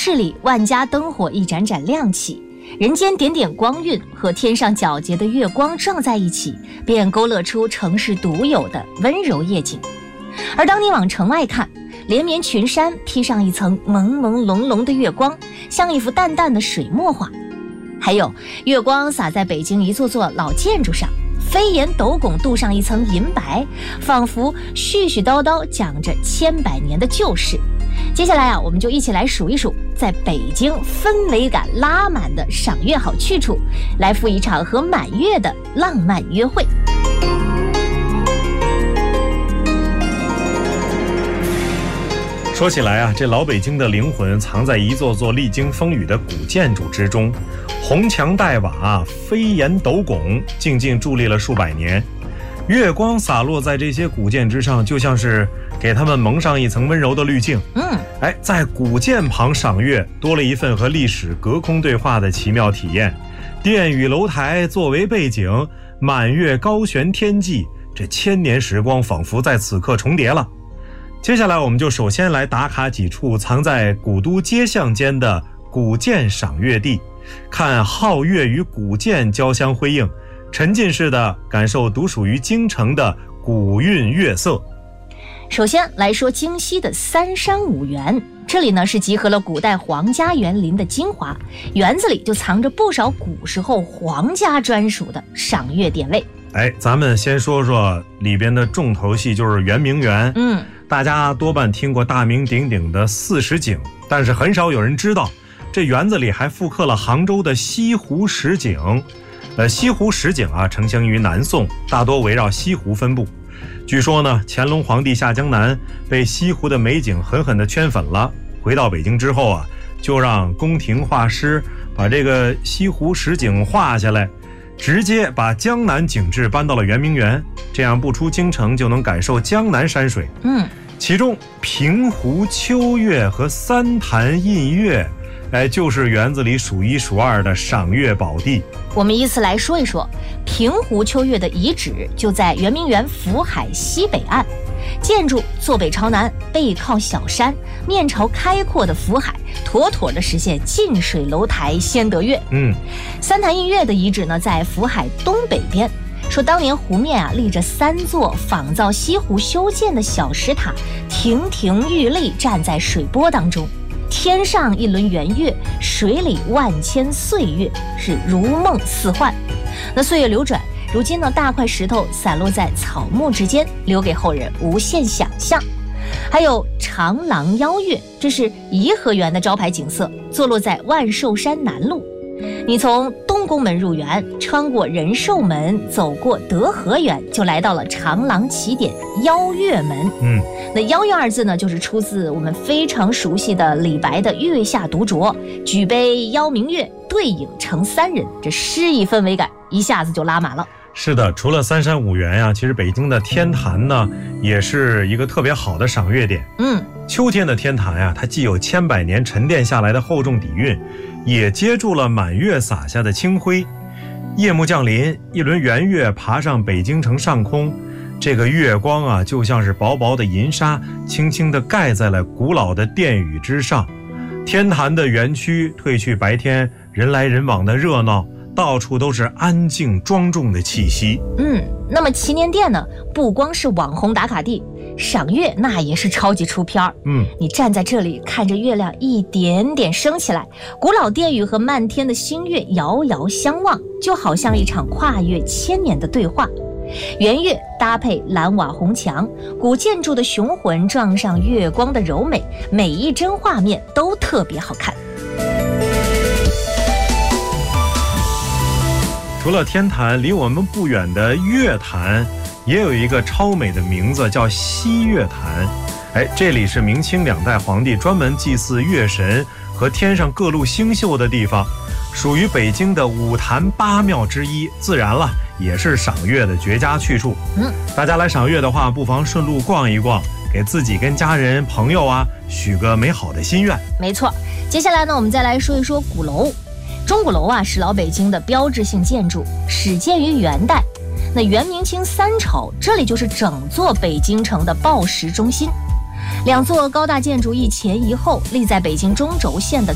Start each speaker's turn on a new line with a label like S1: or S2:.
S1: 市里万家灯火一盏盏亮起，人间点点光晕和天上皎洁的月光撞在一起，便勾勒出城市独有的温柔夜景。而当你往城外看，连绵群山披上一层朦朦胧胧的月光，像一幅淡淡的水墨画。还有月光洒在北京一座座老建筑上，飞檐斗拱镀上一层银白，仿佛絮絮叨叨讲着千百年的旧事。接下来我们就一起来数一数在北京氛围感拉满的赏月好去处，来赴一场和满月的浪漫约会。
S2: 说起来这老北京的灵魂藏在一座座历经风雨的古建筑之中，红墙黛瓦，飞檐斗拱，静静伫立了数百年。月光洒落在这些古建之上，就像是给他们蒙上一层温柔的滤镜。在古建旁赏月，多了一份和历史隔空对话的奇妙体验。殿宇楼台作为背景，满月高悬天际，这千年时光仿佛在此刻重叠了。接下来我们就首先来打卡几处藏在古都街巷间的古建赏月地，看皓月与古建交相辉映，沉浸式的感受独属于京城的古韵月色。
S1: 首先来说京西的三山五园，这里呢是集合了古代皇家园林的精华，园子里就藏着不少古时候皇家专属的赏月点位。
S2: 咱们先说说里边的重头戏，就是圆明园。大家多半听过大名鼎鼎的40景，但是很少有人知道这园子里还复刻了杭州的西湖十景。西湖十景成型于南宋，大多围绕西湖分布。据说呢，乾隆皇帝下江南被西湖的美景狠狠地圈粉了，回到北京之后就让宫廷画师把这个西湖十景画下来，直接把江南景致搬到了圆明园，这样不出京城就能感受江南山水。其中平湖秋月和三潭印月就是园子里数一数二的赏月宝地。
S1: 我们依次来说一说。平湖秋月的遗址就在圆明园福海西北岸，建筑坐北朝南，背靠小山，面朝开阔的福海，妥妥的实现近水楼台先得月。三潭印月的遗址呢，在福海东北边。说当年湖面立着3座仿造西湖修建的小石塔，亭亭玉立站在水波当中，天上一轮圆月，水里万千岁月，是如梦似幻。那岁月流转，如今呢，大块石头散落在草木之间，留给后人无限想象。还有长廊邀月，这是颐和园的招牌景色，坐落在万寿山南路。你从东宫门入园，穿过仁寿门，走过德和园，就来到了长廊起点邀月门。那邀月二字呢，就是出自我们非常熟悉的李白的《月下独酌》，举杯邀明月，对影成三人，这诗意氛围感一下子就拉满了。
S2: 是的，除了三山五园其实北京的天坛呢，也是一个特别好的赏月点。秋天的天坛它既有千百年沉淀下来的厚重底蕴，也接住了满月洒下的清辉。夜幕降临，一轮圆月爬上北京城上空，这个月光就像是薄薄的银纱，轻轻地盖在了古老的殿宇之上。天坛的园区褪去白天人来人往的热闹，到处都是安静庄重的气息。
S1: 那么祈年殿呢，不光是网红打卡地，赏月那也是超级出片。你站在这里看着月亮一点点升起来，古老殿宇和漫天的星月遥遥相望，就好像一场跨越千年的对话。圆月搭配蓝瓦红墙，古建筑的雄浑撞上月光的柔美，每一帧画面都特别好看。
S2: 除了天坛，离我们不远的月坛也有一个超美的名字，叫西月坛。这里是明清2代皇帝专门祭祀月神和天上各路星宿的地方，属于北京的5坛8庙之一，自然了，也是赏月的绝佳去处。大家来赏月的话，不妨顺路逛一逛，给自己跟家人朋友许个美好的心愿。
S1: 没错，接下来呢，我们再来说一说鼓楼。钟鼓楼是老北京的标志性建筑，始建于元代。那元明清3朝，这里就是整座北京城的报时中心。2座高大建筑一前一后，立在北京中轴线的